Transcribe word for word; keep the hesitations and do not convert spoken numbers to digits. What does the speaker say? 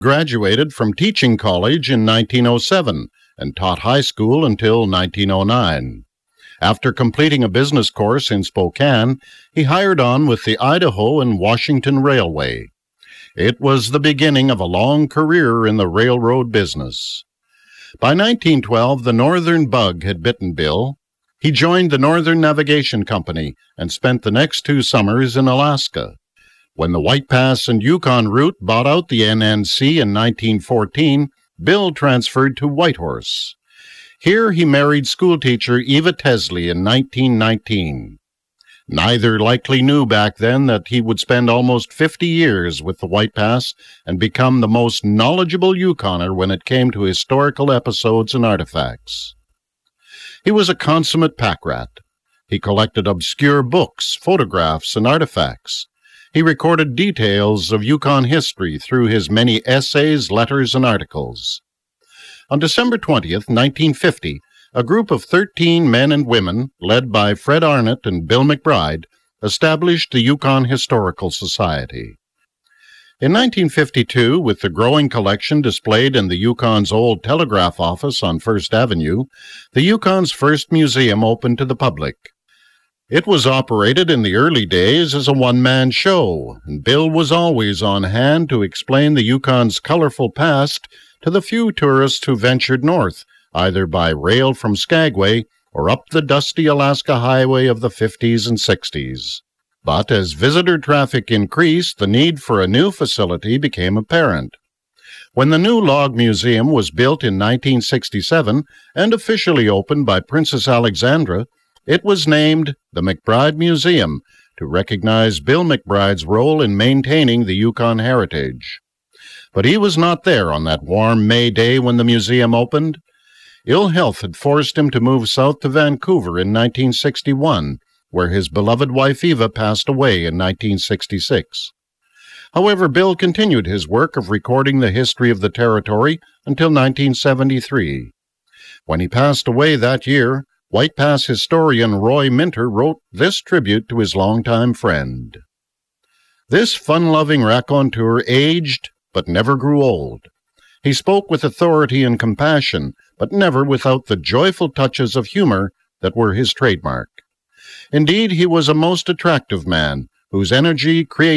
graduated from teaching college in nineteen oh seven and taught high school until nineteen oh nine. After completing a business course in Spokane, he hired on with the Idaho and Washington Railway. It was the beginning of a long career in the railroad business. By nineteen twelve, the northern bug had bitten Bill. He joined the Northern Navigation Company and spent the next two summers in Alaska. When the White Pass and Yukon route bought out the N N C in nineteen fourteen, Bill transferred to Whitehorse. Here he married schoolteacher Eva Tesley in nineteen nineteen. Neither likely knew back then that he would spend almost fifty years with the White Pass and become the most knowledgeable Yukoner when it came to historical episodes and artifacts. He was a consummate pack rat. He collected obscure books, photographs, and artifacts. He recorded details of Yukon history through his many essays, letters, and articles. On December twentieth, nineteen fifty, a group of thirteen men and women, led by Fred Arnott and Bill McBride, established the Yukon Historical Society. In nineteen fifty-two, with the growing collection displayed in the Yukon's old telegraph office on First Avenue, the Yukon's first museum opened to the public. It was operated in the early days as a one-man show, and Bill was always on hand to explain the Yukon's colorful past to the few tourists who ventured north, either by rail from Skagway or up the dusty Alaska highway of the fifties and sixties. But as visitor traffic increased, the need for a new facility became apparent. When the new log museum was built in nineteen sixty-seven and officially opened by Princess Alexandra, it was named the McBride Museum to recognize Bill McBride's role in maintaining the Yukon heritage. But he was not there on that warm May day when the museum opened. Ill health had forced him to move south to Vancouver in nineteen sixty-one, where his beloved wife Eva passed away in nineteen sixty-six. However, Bill continued his work of recording the history of the territory until nineteen seventy-three. When he passed away that year, White Pass historian Roy Minter wrote this tribute to his longtime friend. This fun-loving raconteur aged but never grew old. He spoke with authority and compassion, but never without the joyful touches of humor that were his trademark. Indeed, he was a most attractive man, whose energy, creativity,